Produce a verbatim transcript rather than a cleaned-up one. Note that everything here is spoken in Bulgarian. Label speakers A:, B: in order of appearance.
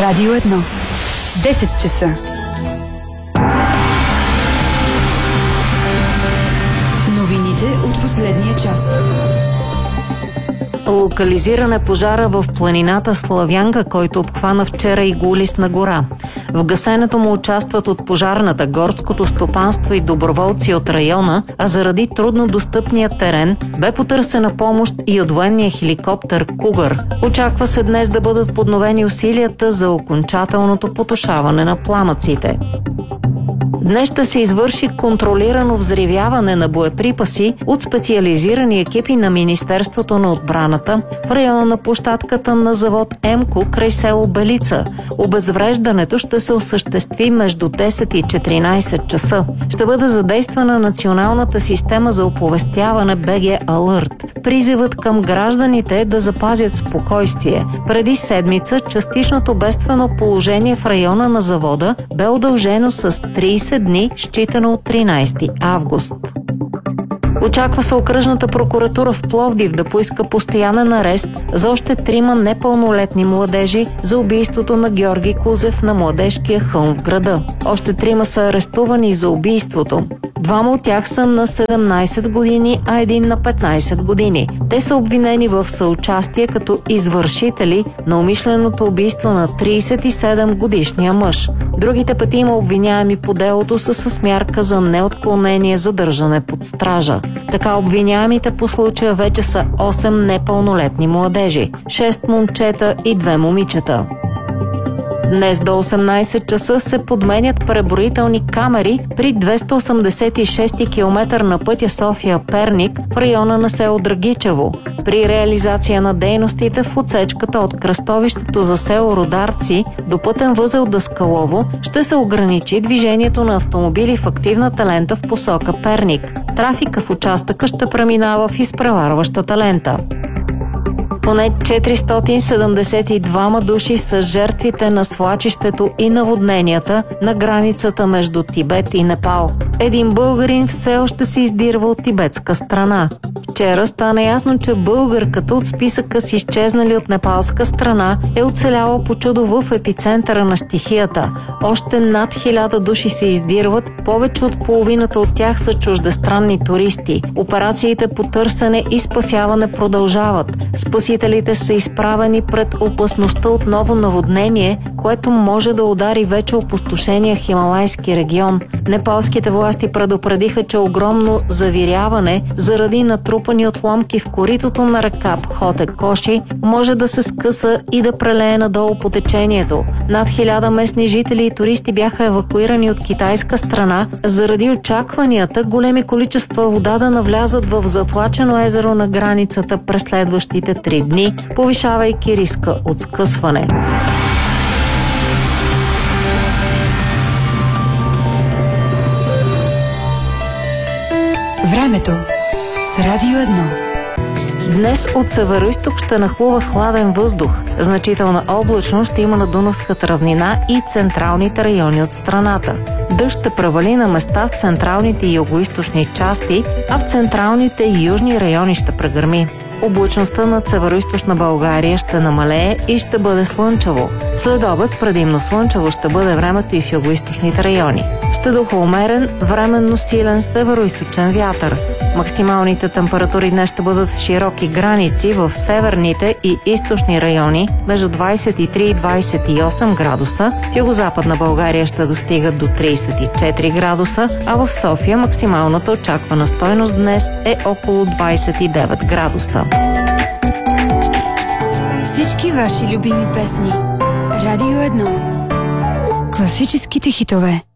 A: Радио едно. десет часа. Новините от последния час.
B: Локализиран е пожара в планината Славянка, който обхвана вчера Иголистна гора. В гасенето му участват от пожарната, горското стопанство и доброволци от района, а заради трудно достъпния терен бе потърсена помощ и от военния хеликоптер Кугър. Очаква се днес да бъдат подновени усилията за окончателното потушаване на пламъците. Днес ще се извърши контролирано взривяване на боеприпаси от специализирани екипи на Министерството на отбраната в района на площадката на завод Емко край село Белица. Обезвреждането ще се осъществи между десет и четиринайсет часа. Ще бъде задействана националната система за оповестяване би джи Alert. Призивът към гражданите е да запазят спокойствие. Преди седмица частичното бедствено положение в района на завода бе удължено с трийсет дни, считано от тринайсети август. Очаква се окръжната прокуратура в Пловдив да поиска постоянен арест за още трима непълнолетни младежи за убийството на Георги Кузев на Младежкия хълм в града. Още трима са арестувани за убийството. Двама от тях са на седемнайсет години, а един на петнайсет години. Те са обвинени в съучастие като извършители на умишленото убийство на трийсет и седем годишния мъж. Другите петима обвиняеми по делото са с мярка за неотклонение задържане под стража. Така обвиняемите по случая вече са осем непълнолетни младежи, шест момчета и две момичета. Днес до осемнайсет часа се подменят преброителни камери при двеста осемдесет и шести километър на пътя София-Перник в района на село Драгичево. При реализация на дейностите в отсечката от кръстовището за село Рударци до пътен възел Даскалово ще се ограничи движението на автомобили в активната лента в посока Перник. Трафика в участъка ще преминава в изпреварващата лента. Поне четиристотин седемдесет и двама души са жертвите на свлачището и наводненията на границата между Тибет и Непал. Един българин все още се издирва от тибетска страна. Вчера стана ясно, че българката от списъка с изчезнали от непалска страна е оцеляла по чудо в епицентъра на стихията. Още над хиляда души се издирват, повече от половината от тях са чуждестранни туристи. Операциите по търсене и спасяване продължават. Спасителите са изправени пред опасността от ново наводнение, което може да удари вече опустошения Хималайски регион. Непалските власти предупредиха, че огромно завиряване заради натрупани отломки в коритото на река Пхоте Коши може да се скъса и да прелее надолу по течението. Над хиляда местни жители и туристи бяха евакуирани от китайска страна заради очакванията големи количества вода да навлязат в затлачено езеро на границата през следващите три дни, повишавайки риска от скъсване.
A: Времето с Радио едно.
B: Днес от североизток ще нахлува хладен въздух. Значителна облачност ще има на Дунавската равнина и централните райони от страната. Дъжд ще превали на места в централните и югоизточни части, а в централните и южни райони ще прегърми. Облачността над североизточна България ще намалее и ще бъде слънчево. След обед предимно слънчево ще бъде времето и в югоизточните райони. Ще духа умерен, временно силен североизточен вятър. Максималните температури днес ще бъдат в широки граници в северните и източни райони между двайсет и три и двайсет и осем градуса, в югозападна България ще достигат до трийсет и четири градуса, а в София максималната очаквана стойност днес е около двайсет и девет градуса.
A: Всички ваши любими песни. Радио едно. Класическите хитове.